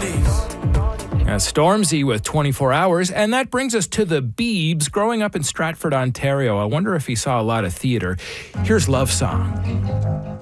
Stormzy with 24 Hours, and that brings us to the Biebs. Growing up in Stratford, Ontario, I wonder if he saw a lot of theatre. Here's Love Song.